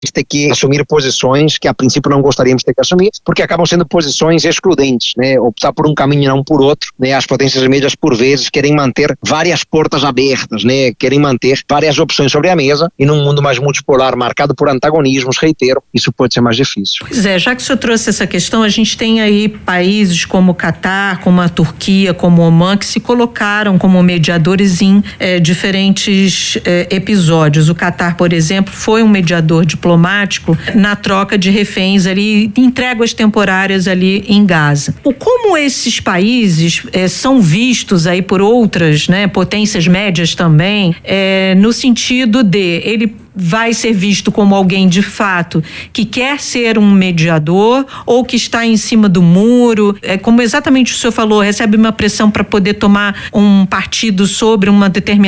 ter que assumir posições que a princípio não gostaríamos de ter que assumir, porque acabam sendo posições excludentes, né? Optar por um caminho e não por outro, né? As potências médias por vezes querem manter várias portas abertas, né? Querem manter várias opções sobre a mesa, e num mundo mais multipolar marcado por antagonismos, reitero, isso pode ser mais difícil. Pois é, já que o senhor trouxe essa questão, a gente tem aí países como o Catar, como a Turquia, como o Omã, que se colocaram como mediadores em diferentes episódios. O Catar, por exemplo, foi um mediador diplomático na troca de reféns ali, em tréguas temporárias ali em Gaza. Como esses países são vistos aí por outras, né, potências médias também, no sentido de ele vai ser visto como alguém de fato que quer ser um mediador ou que está em cima do muro, como exatamente o senhor falou, recebe uma pressão para poder tomar um partido sobre um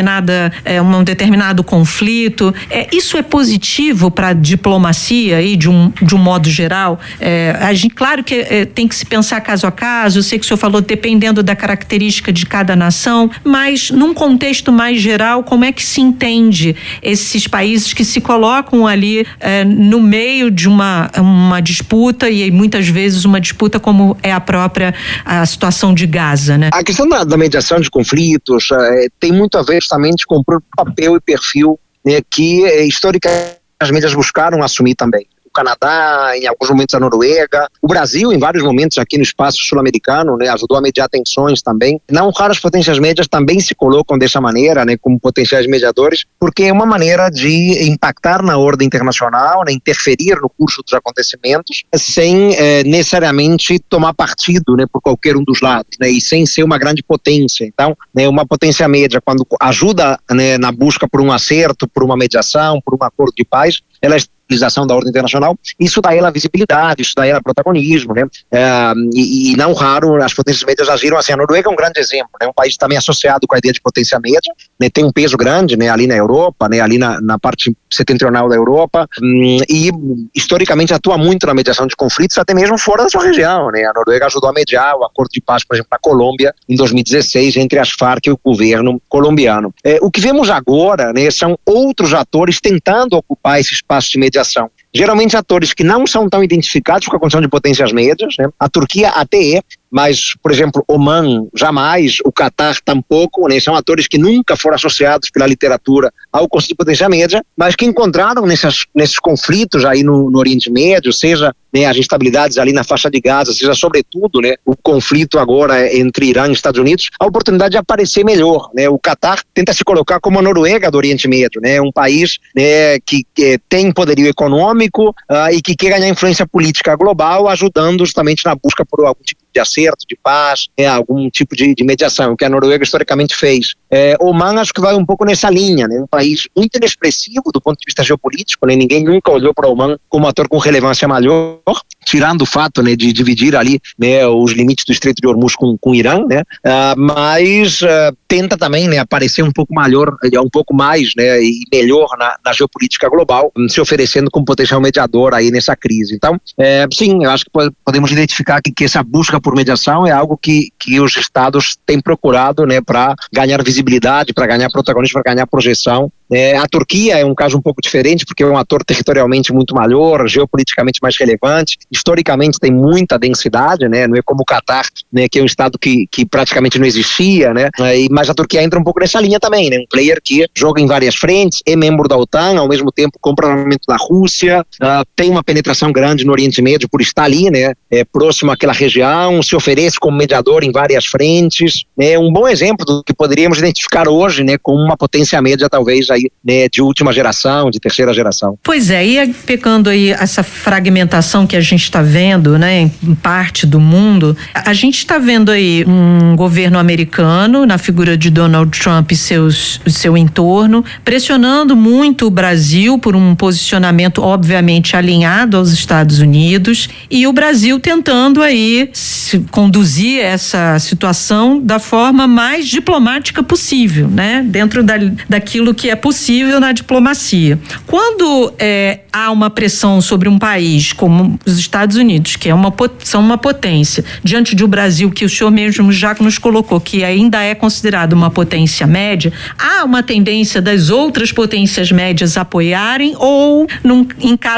determinado conflito. Isso é positivo para a diplomacia aí, de um modo geral? Claro que tem que se pensar caso a caso, eu sei que o senhor falou dependendo da característica de cada nação, mas num contexto mais geral, como é que se entende esses países que se colocam ali no meio de uma disputa, e muitas vezes uma disputa como é a situação de Gaza, né? A questão da mediação de conflitos tem muito a ver justamente com o próprio papel e perfil, né, que historicamente as mídias buscaram assumir também. O Canadá, em alguns momentos a Noruega, o Brasil em vários momentos aqui no espaço sul-americano, né, ajudou a mediar tensões também. Não raras potências médias também se colocam dessa maneira, né, como potenciais mediadores, porque é uma maneira de impactar na ordem internacional, né, interferir no curso dos acontecimentos, sem necessariamente tomar partido, né, por qualquer um dos lados, né, e sem ser uma grande potência. Então, né, uma potência média, quando ajuda, né, na busca por um acerto, por uma mediação, por um acordo de paz, ela estabilização da ordem internacional, isso dá ela visibilidade, isso dá ela protagonismo, né? E não raro as potências médias agiram assim. A Noruega é um grande exemplo, né? Um país também associado com a ideia de potência média, né? Tem um peso grande, né? Ali na Europa, né? Ali na parte setentrional da Europa, e historicamente atua muito na mediação de conflitos, até mesmo fora da sua região, né? A Noruega ajudou a mediar o acordo de paz, por exemplo, na Colômbia, em 2016, entre as Farc e o governo colombiano. O que vemos agora, né? São outros atores tentando ocupar esse espaço de mediação. Geralmente atores que não são tão identificados com a condição de potências médias, né? A Turquia até mas, por exemplo, Omã jamais, o Catar tampouco, né? São atores que nunca foram associados pela literatura ao conceito de potência média, mas que encontraram nesses conflitos aí no Oriente Médio, seja, né, as instabilidades ali na faixa de Gaza, seja sobretudo, né, o conflito agora entre Irã e Estados Unidos, a oportunidade de aparecer melhor, né? O Catar tenta se colocar como a Noruega do Oriente Médio, né? Um país, né, que tem poderio econômico e que quer ganhar influência política global, ajudando justamente na busca por algum tipo de acerto, de paz, algum tipo de mediação, que a Noruega historicamente fez. Omã acho que vai um pouco nessa linha, né? Um país muito inexpressivo do ponto de vista geopolítico, né? Ninguém nunca olhou para Omã como um ator com relevância maior, tirando o fato, né, de dividir ali, né, os limites do Estreito de Hormuz com o Irã, né? Mas tenta também, né, aparecer um pouco maior, um pouco mais, né, e melhor na geopolítica global, se oferecendo como potencial mediador aí nessa crise. Então, sim, eu acho que podemos identificar que essa busca por mediação é algo que os estados têm procurado, né, para ganhar visibilidade, para ganhar protagonismo, para ganhar projeção. A Turquia é um caso um pouco diferente, porque é um ator territorialmente muito maior, geopoliticamente mais relevante, historicamente tem muita densidade, né? Não é como o Catar, né, que é um estado que praticamente não existia, né? Mas a Turquia entra um pouco nessa linha também, né? Um player que joga em várias frentes, é membro da OTAN, ao mesmo tempo compra armamento da Rússia, tem uma penetração grande no Oriente Médio por estar ali, né? Próximo àquela região, se oferece como mediador em várias frentes. É um bom exemplo do que poderíamos identificar hoje, né, como uma potência média talvez aí, né, de última geração, de terceira geração. Pois é, e pegando aí essa fragmentação que a gente está vendo, né, em parte do mundo, a gente está vendo aí um governo americano, na figura de Donald Trump e seu entorno, pressionando muito o Brasil por um posicionamento obviamente alinhado aos Estados Unidos, e o Brasil tentando aí conduzir essa situação da forma mais diplomática possível, né, dentro daquilo que é possível na diplomacia. Quando há uma pressão sobre um país como os Estados Unidos, que são uma potência, diante de um Brasil que o senhor mesmo já nos colocou, que ainda é considerado uma potência média, há uma tendência das outras potências médias apoiarem ou, em caso